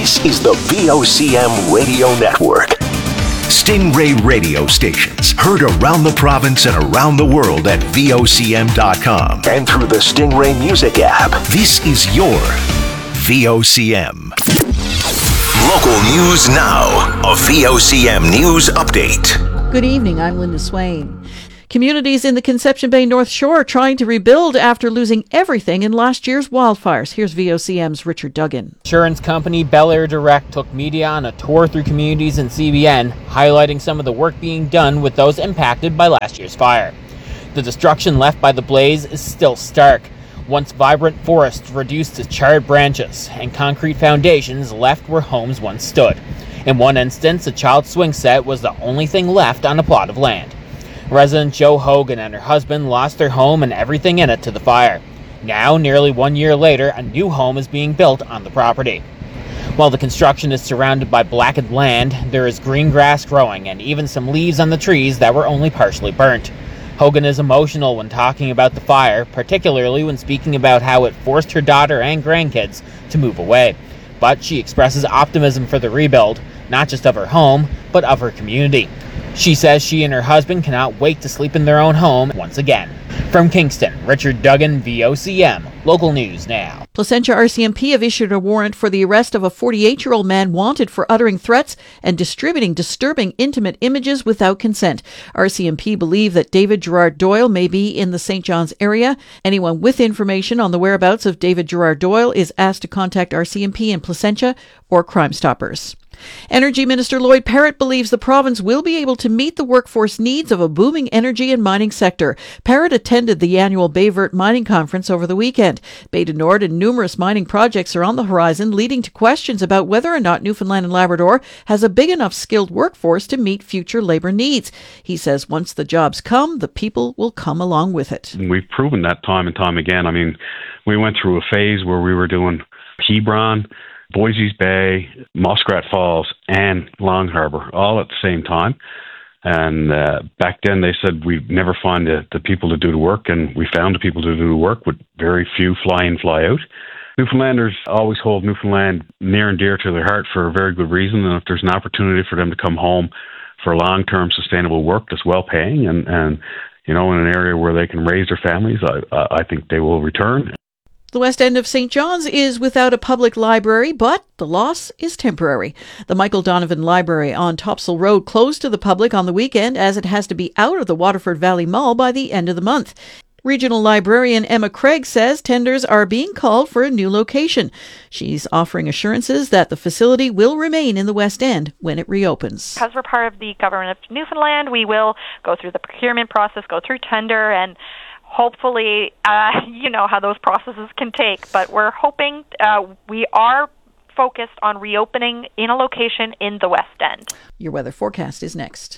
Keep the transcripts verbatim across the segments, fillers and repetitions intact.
This is the V O C M Radio Network. Stingray radio stations heard around the province and around the world at V O C M dot com and through the Stingray Music app. This is your V O C M. Local news now. A V O C M News Update. Good evening, I'm Linda Swain. Communities in the Conception Bay North Shore are trying to rebuild after losing everything in last year's wildfires. Here's V O C M's Richard Duggan. Insurance company Bel Air Direct took media on a tour through communities in C B N, highlighting some of the work being done with those impacted by last year's fire. The destruction left by the blaze is still stark. Once vibrant forests reduced to charred branches, and concrete foundations left where homes once stood. In one instance, a child's swing set was the only thing left on a plot of land. Resident Joe Hogan and her husband lost their home and everything in it to the fire. Now, nearly one year later, a new home is being built on the property. While the construction is surrounded by blackened land, there is green grass growing and even some leaves on the trees that were only partially burnt. Hogan is emotional when talking about the fire, particularly when speaking about how it forced her daughter and grandkids to move away. But she expresses optimism for the rebuild, not just of her home, but of her community. She says she and her husband cannot wait to sleep in their own home once again. From Kingston, Richard Duggan, V O C M. Local news now. Placentia R C M P have issued a warrant for the arrest of a forty-eight-year-old man wanted for uttering threats and distributing disturbing intimate images without consent. R C M P believe that David Gerard Doyle may be in the Saint John's area. Anyone with information on the whereabouts of David Gerard Doyle is asked to contact R C M P in Placentia or Crime Stoppers. Energy Minister Lloyd Parrott believes the province will be able to meet the workforce needs of a booming energy and mining sector. Parrott attended the annual Bayvert Mining Conference over the weekend. Bay du Nord and numerous mining projects are on the horizon, leading to questions about whether or not Newfoundland and Labrador has a big enough skilled workforce to meet future labour needs. He says once the jobs come, the people will come along with it. We've proven that time and time again. I mean, we went through a phase where we were doing Hebron, Boise's Bay, Muskrat Falls, and Long Harbour, all at the same time. And uh, back then they said we'd never find the, the people to do the work, and we found the people to do the work with very few fly in, fly out. Newfoundlanders always hold Newfoundland near and dear to their heart for a very good reason, and if there's an opportunity for them to come home for long-term sustainable work that's well-paying and, and you know, in an area where they can raise their families, I, I think they will return. The west end of Saint John's is without a public library, but the loss is temporary. The Michael Donovan Library on Topsail Road closed to the public on the weekend as it has to be out of the Waterford Valley Mall by the end of the month. Regional librarian Emma Craig says tenders are being called for a new location. She's offering assurances that the facility will remain in the West End when it reopens. Because we're part of the Government of Newfoundland, we will go through the procurement process, go through tender, and hopefully, uh, you know how those processes can take, but we're hoping uh, we are focused on reopening in a location in the West End. Your weather forecast is next.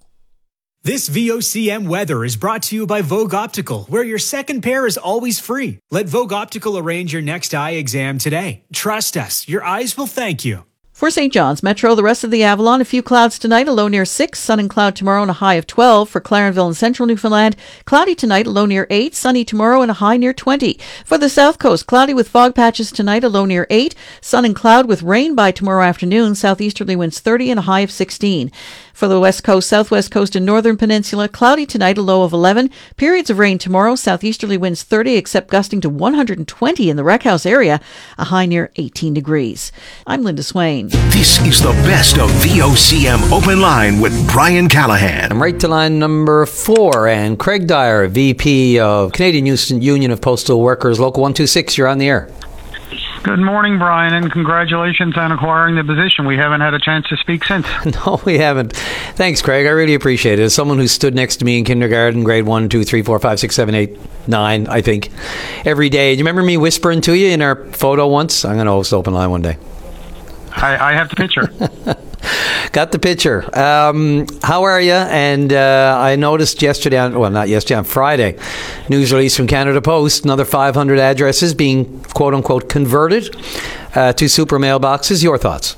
This V O C M weather is brought to you by Vogue Optical, where your second pair is always free. Let Vogue Optical arrange your next eye exam today. Trust us, your eyes will thank you. For Saint John's Metro, the rest of the Avalon, a few clouds tonight, a low near six, sun and cloud tomorrow and a high of twelve. For Clarenville and Central Newfoundland, cloudy tonight, a low near eight, sunny tomorrow and a high near twenty. For the South Coast, cloudy with fog patches tonight, a low near eight, sun and cloud with rain by tomorrow afternoon, southeasterly winds thirty and a high of sixteen. For the West Coast, Southwest Coast and Northern Peninsula, cloudy tonight, a low of eleven. Periods of rain tomorrow, southeasterly winds thirty, except gusting to one hundred twenty in the Wreck House area, a high near eighteen degrees. I'm Linda Swain. This is the best of V O C M Open Line with Brian Callahan. I'm right to line number four, and Craig Dyer, V P of Canadian Union of Postal Workers, Local one two six, you're on the air. Good morning, Brian, and congratulations on acquiring the position. We haven't had a chance to speak since. No, we haven't. Thanks, Craig. I really appreciate it. As someone who stood next to me in kindergarten, grade one, two, three, four, five, six, seven, eight, nine, I think, every day. Do you remember me whispering to you in our photo once? I'm going to host Open Line one day. I, I have the picture. Got the picture. Um, how are you? And uh, I noticed yesterday, on, well, not yesterday, on Friday, news release from Canada Post, another five hundred addresses being quote-unquote converted uh, to super mailboxes. Your thoughts?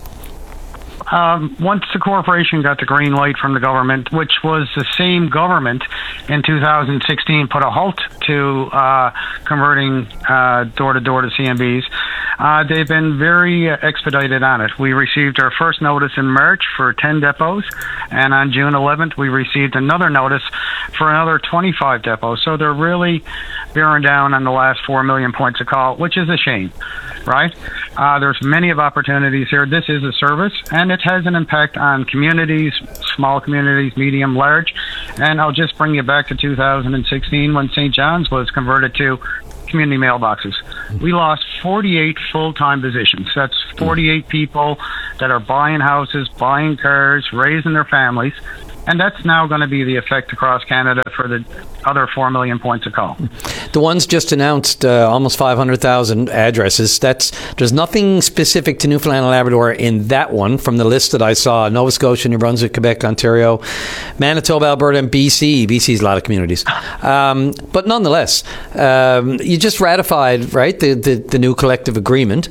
Um, once the corporation got the green light from the government, which was the same government in two thousand sixteen, put a halt to uh, converting uh, door-to-door to C M Bs. Uh, they've been very uh, expedited on it. We received our first notice in March for ten depots, and on June eleventh, we received another notice for another twenty-five depots. So they're really bearing down on the last four million points of call, which is a shame, right? Uh, there's many of opportunities here. This is a service, and it has an impact on communities, small communities, medium, large. And I'll just bring you back to two thousand sixteen when Saint John's was converted to community mailboxes. We lost forty-eight full-time positions. That's forty-eight people that are buying houses, buying cars, raising their families. And that's now going to be the effect across Canada for the other four million points of call. The ones just announced, uh, almost five hundred thousand addresses. That's There's nothing specific to Newfoundland and Labrador in that one from the list that I saw. Nova Scotia, New Brunswick, Quebec, Ontario, Manitoba, Alberta, and B C. B C's a lot of communities. Um, but nonetheless, um, you just ratified, right, the, the, the new collective agreement.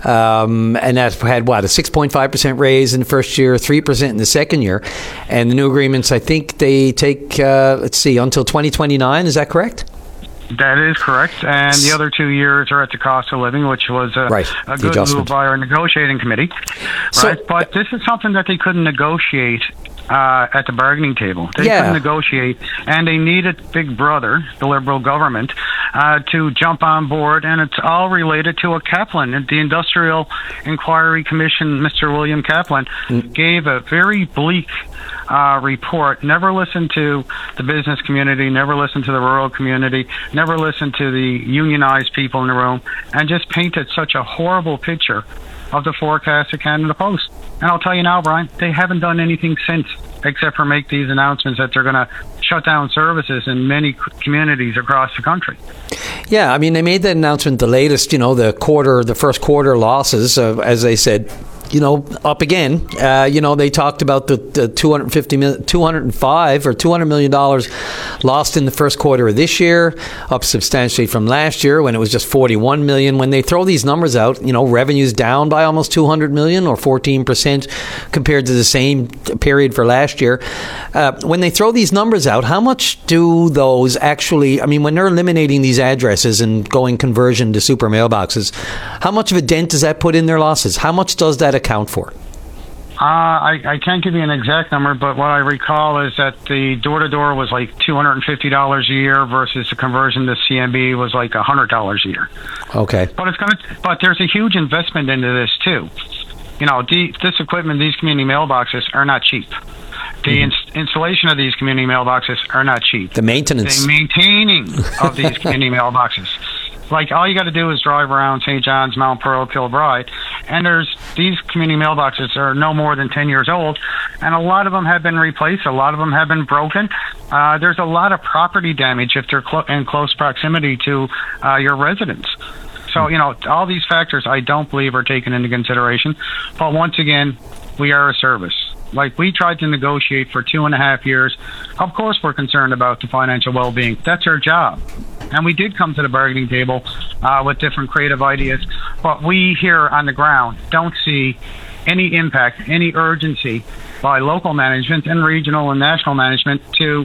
Um, and that had, what, a six point five percent raise in the first year, three percent in the second year. And the new agreements, I think they take, uh, let's see, until twenty twenty-nine. Is that correct? That is correct. And the other two years are at the cost of living, which was a, right. a good move by our negotiating committee. So, right? But this is something that they couldn't negotiate uh, at the bargaining table. They yeah. couldn't negotiate, and they needed Big Brother, the Liberal government, uh, to jump on board, and it's all related to a Kaplan. The Industrial Inquiry Commission, Mister William Kaplan, mm. gave a very bleak Uh, report. Never listened to the business community, never listened to the rural community, never listened to the unionized people in the room, and just painted such a horrible picture of the forecast of Canada Post. And I'll tell you now, Brian, they haven't done anything since, except for make these announcements that they're going to shut down services in many communities across the country. Yeah, I mean, they made that announcement, the latest, you know, the quarter, the first quarter losses, uh, as they said, you know, up again. Uh, you know, they talked about the, the two hundred fifty million, two hundred five or two hundred million dollars lost in the first quarter of this year, up substantially from last year when it was just forty-one million. When they throw these numbers out, you know, revenue's down by almost two hundred million or fourteen percent compared to the same period for last year. Uh, when they throw these numbers out, how much do those actually, I mean, when they're eliminating these addresses and going conversion to super mailboxes, how much of a dent does that put in their losses? How much does that account for? Uh, I, I can't give you an exact number, but what I recall is that the door-to-door was like two hundred fifty dollars a year versus the conversion to C M B was like one hundred dollars a year. Okay. But it's gonna. But there's a huge investment into this too. You know, the, this equipment, these community mailboxes are not cheap. The mm-hmm. ins- installation of these community mailboxes are not cheap. The maintenance. The maintaining of these community mailboxes. Like, all you got to do is drive around Saint John's, Mount Pearl, Kilbride, and there's these community mailboxes are no more than ten years old, and a lot of them have been replaced. A lot of them have been broken. Uh, there's a lot of property damage if they're clo- in close proximity to uh, your residence. So, you know, all these factors I don't believe are taken into consideration. But once again, we are a service. Like, we tried to negotiate for two and a half years. Of course we're concerned about the financial well-being. That's our job. And we did come to the bargaining table uh, with different creative ideas. But we here on the ground don't see any impact, any urgency by local management and regional and national management to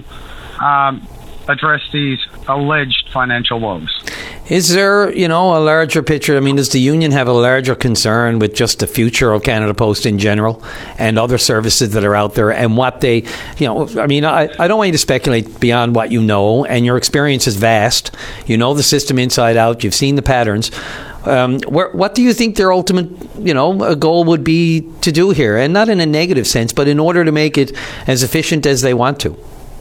um, address these alleged financial woes. Is there, you know, a larger picture? I mean, does the union have a larger concern with just the future of Canada Post in general and other services that are out there and what they, you know, I mean, I, I don't want you to speculate beyond what you know, and your experience is vast. You know the system inside out. You've seen the patterns. Um, where, what do you think their ultimate, you know, goal would be to do here? And not in a negative sense, but in order to make it as efficient as they want to.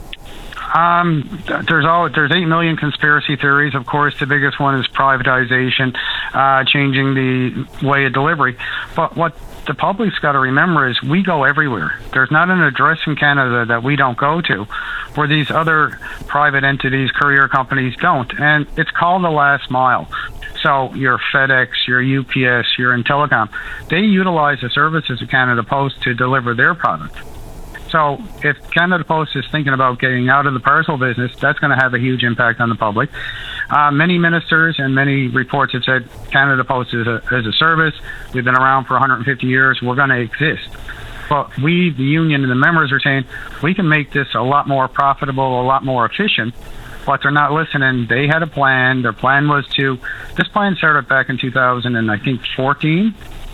Um, there's all there's eight million conspiracy theories. Of course, the biggest one is privatization, uh, changing the way of delivery. But what the public's got to remember is we go everywhere. There's not an address in Canada that we don't go to, where these other private entities, courier companies don't. And it's called the last mile. So your FedEx, your U P S, your Intellicom, they utilize the services of Canada Post to deliver their product. So if Canada Post is thinking about getting out of the parcel business, that's going to have a huge impact on the public. Uh, many ministers and many reports have said Canada Post is a, is a service. We've been around for one hundred fifty years. We're going to exist. But we, the union and the members, are saying we can make this a lot more profitable, a lot more efficient but they're not listening. They had a plan. Their plan was to, this plan started back in two thousand and I think fourteen.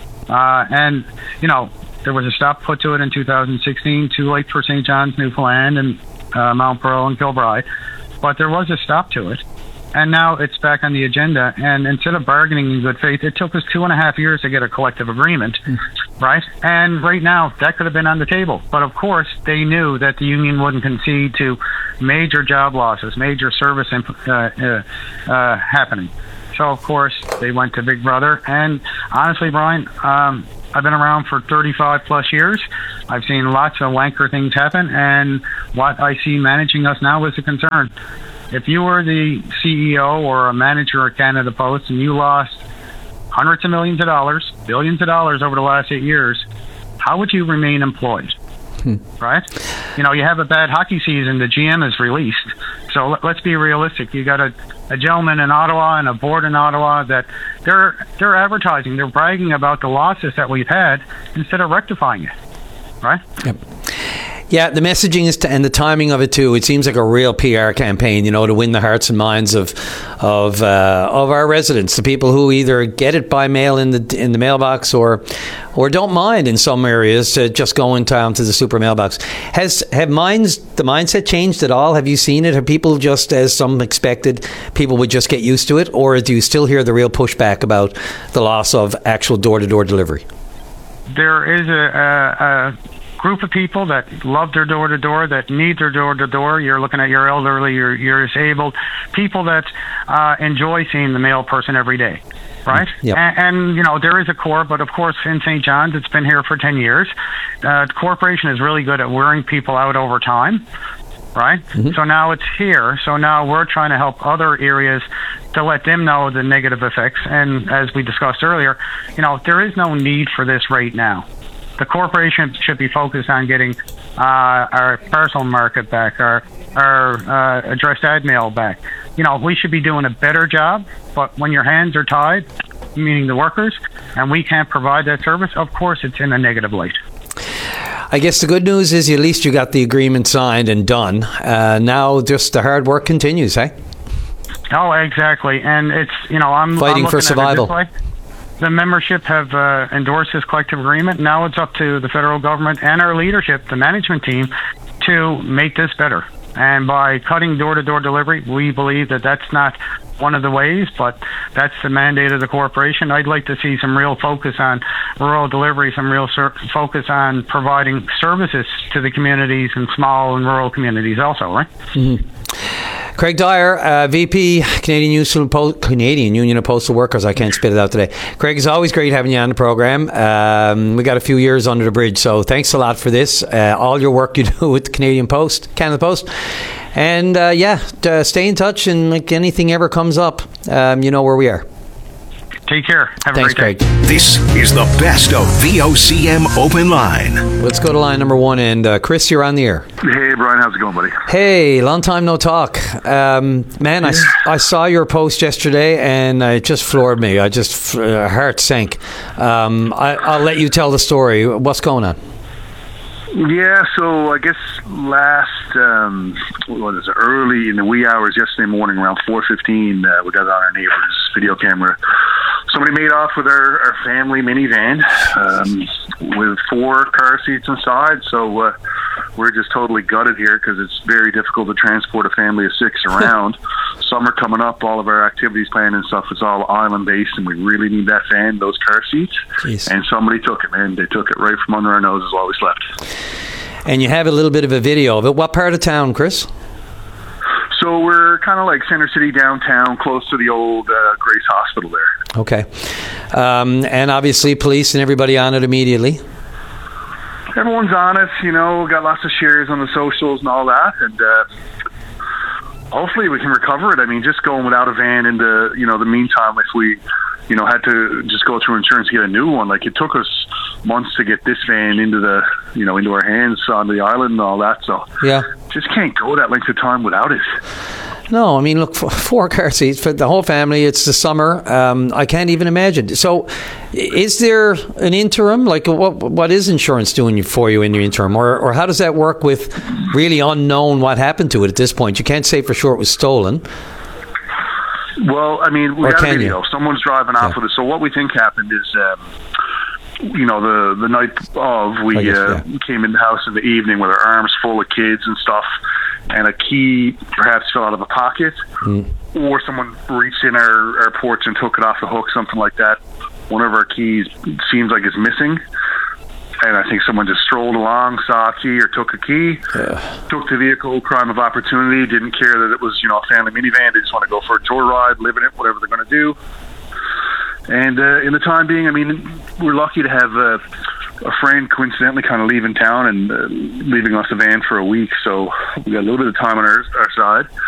Uh, and, you know, there was a stop put to it in two thousand sixteen, too late for Saint John's, Newfoundland, and uh, Mount Pearl and Kilbride. But there was a stop to it. And now it's back on the agenda. And instead of bargaining in good faith, it took us two and a half years to get a collective agreement, mm. right? And right now, that could have been on the table. But of course, they knew that the union wouldn't concede to major job losses, major service imp- uh, uh, uh, happening. So, of course, they went to Big Brother. And honestly, Brian, um, I've been around for thirty-five plus years. I've seen lots of wanker things happen. And what I see managing us now is a concern. If you were the C E O or a manager at Canada Post and you lost hundreds of millions of dollars, billions of dollars over the last eight years, how would you remain employed? Hmm. Right? You know, you have a bad hockey season, the G M is released. So let, let's be realistic. You got a, a gentleman in Ottawa and a board in Ottawa that they're they're advertising, they're bragging about the losses that we've had instead of rectifying it. Right? Yep. Yeah, the messaging is to, and the timing of it too. It seems like a real P R campaign, you know, to win the hearts and minds of of uh, of our residents, the people who either get it by mail in the in the mailbox or or don't mind in some areas to just go in town to the super mailbox. Has have minds the mindset changed at all? Have you seen it? Have people just, as some expected, people would just get used to it, or do you still hear the real pushback about the loss of actual door to door delivery? There is a. a, a group of people that love their door-to-door, that need their door-to-door. You're looking at your elderly, you're, you're disabled, people that uh, enjoy seeing the mail person every day, right? Yep. And, and, you know, there is a core, but of course in Saint John's, it's been here for ten years. Uh, the corporation is really good at wearing people out over time, right? Mm-hmm. So now it's here. So now we're trying to help other areas to let them know the negative effects. And as we discussed earlier, you know, there is no need for this right now. The corporation should be focused on getting uh, our parcel market back, our our uh, addressed ad mail back. You know, we should be doing a better job, but when your hands are tied, meaning the workers, and we can't provide that service, of course it's in a negative light. I guess the good news is at least you got the agreement signed and done. Uh, now just the hard work continues, eh? Oh, exactly. And it's, you know, I'm fighting I'm for survival. The membership have uh, endorsed this collective agreement. Now it's up to the federal government and our leadership, the management team, to make this better. And by cutting door-to-door delivery, we believe that that's not one of the ways, but that's the mandate of the corporation. I'd like to see some real focus on rural delivery, some real ser- focus on providing services to the communities and small and rural communities also, right? Mm-hmm. Craig Dyer, uh, V P, Canadian Union, po- Canadian Union of Postal Workers. I can't spit it out today. Craig, it's always great having you on the program. Um, we got a few years under the bridge, so thanks a lot for this. Uh, all your work you do with the Canadian Post, Canada Post. And uh, yeah, uh, stay in touch, and like anything ever comes up, um, you know where we are. Take care. Have Thanks, a great day. Craig. This is the best of V O C M Open Line. Let's go to line number one. And uh, Chris, you're on the air. Hey, Brian. How's it going, buddy? Hey, long time no talk. Um, man, I, I saw your post yesterday, and it just floored me. I just, uh, heart sank. Um, I, I'll let you tell the story. What's going on? Yeah, so I guess last, um, what is it, early in the wee hours yesterday morning, around four fifteen, uh, we got on our neighbor's video camera. Somebody made off with our, our family minivan um, with four car seats inside. So uh, we're just totally gutted here because it's very difficult to transport a family of six around. Summer coming up, all of our activities planned and stuff is all island-based, and we really need that van, those car seats. Jeez. And somebody took it, man. They took it right from under our noses while we slept. And you have a little bit of a video of it. What part of town, Chris? So we're kind of like Center City downtown, close to the old uh, Grace Hospital there. Okay. Um, and obviously police and everybody on it immediately. Everyone's on it, you know, got lots of shares on the socials and all that. And uh, hopefully we can recover it. I mean, just going without a van in the, you know, the meantime, if we, you know, had to just go through insurance to get a new one. Like, it took us months to get this van into the, you know, into our hands on the island and all that. So yeah, just can't go that length of time without it. no. I mean, look, four car seats for the whole family. It's the summer. Um, I can't even imagine. So, is there an interim? Like, what what is insurance doing for you in your interim, or or how does that work with really unknown what happened to it at this point? You can't say for sure it was stolen. Well, I mean, we Or got a can video. you? Someone's driving off Yeah. with it. So what we think happened is, um, you know, the the night of, we I guess, uh, yeah. came in the house in the evening with our arms full of kids and stuff, and a key perhaps fell out of a pocket, Mm. or someone reached in our, our porch and took it off the hook, something like that. One of our keys seems like it's missing. And I think someone just strolled along, saw a key or took a key, Yeah. took the vehicle, crime of opportunity, didn't care that it was, you know, a family minivan. They just want to go for a joyride, live in it, whatever they're going to do. And uh, in the time being, I mean, we're lucky to have uh, a friend coincidentally kind of leaving town and uh, leaving us a van for a week. So we got a little bit of time on our, our side.